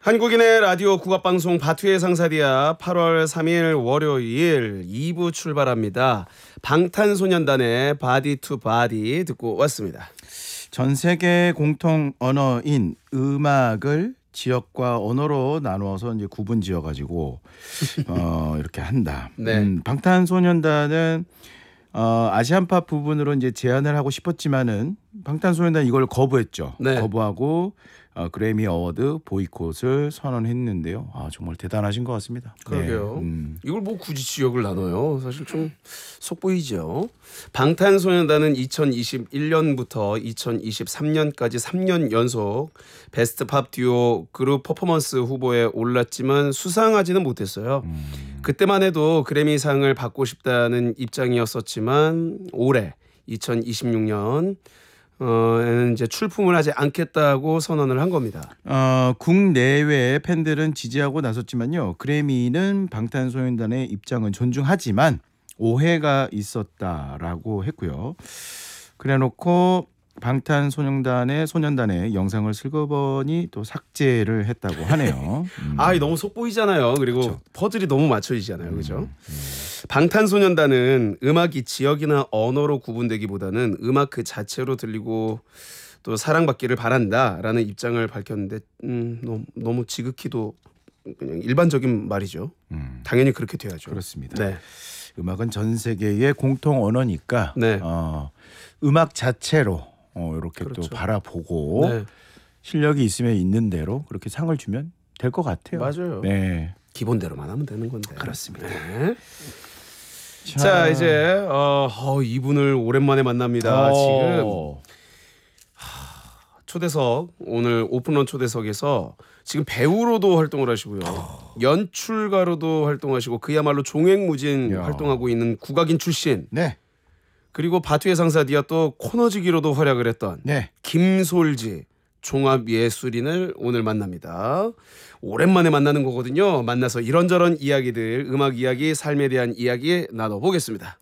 한국인의 라디오 국악방송 바투의 상사디아 8월 3일 월요일 2부 출발합니다. 방탄소년단의 바디 투 바디 듣고 왔습니다. 전 세계 공통 언어인 음악을 지역과 언어로 나누어서 이제 구분 지어가지고 이렇게 한다. 네. 방탄소년단은 아시안팝 부분으로 이제 제안을 하고 싶었지만은 방탄소년단 이걸 거부했죠. 네. 거부하고 그래미 어워드 보이콧을 선언했는데요. 정말 대단하신 것 같습니다. 그러게요. 네. 이걸 뭐 굳이 지역을 나눠요. 사실 좀 속보이죠. 방탄소년단은 2021년부터 2023년까지 3년 연속 베스트 팝 듀오 그룹 퍼포먼스 후보에 올랐지만 수상하지는 못했어요. 그때만 해도 그래미상을 받고 싶다는 입장이었었지만 올해 2026년 에는 이제 출품을 하지 않겠다고 선언을 한 겁니다. 국내외의 팬들은 지지하고 나섰지만요. 그래미는 방탄소년단의 입장은 존중하지만 오해가 있었다라고 했고요. 그래놓고 소년단의 영상을 슬그머니 또 삭제를 했다고 하네요. 너무 속보이잖아요. 그리고 그쵸. 퍼즐이 너무 맞춰지잖아요. 그죠? 방탄소년단은 음악이 지역이나 언어로 구분되기보다는 음악 그 자체로 들리고 또 사랑받기를 바란다라는 입장을 밝혔는데 너무 지극히도 그냥 일반적인 말이죠. 당연히 그렇게 돼야죠. 그렇습니다. 네. 음악은 전 세계의 공통 언어니까 네. 음악 자체로 이렇게 그렇죠. 또 바라보고 네. 실력이 있으면 있는 대로 그렇게 상을 주면 될 것 같아요. 맞아요. 네. 기본대로만 하면 되는 건데. 그렇습니다. 네. 자 이제 이분을 오랜만에 만납니다. 지금 초대석 오늘 오픈런 초대석에서 지금 배우로도 활동을 하시고요. 연출가로도 활동하시고 그야말로 종횡무진 활동하고 있는 국악인 출신. 네. 그리고 바투의 상사디아 또 코너지기로도 활약을 했던 네. 김솔지 종합예술인을 오늘 만납니다. 오랜만에 만나는 거거든요. 만나서 이런저런 이야기들, 음악 이야기, 삶에 대한 이야기 나눠보겠습니다.